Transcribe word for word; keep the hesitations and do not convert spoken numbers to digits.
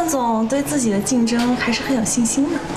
段总对自己的竞争还是很有信心的。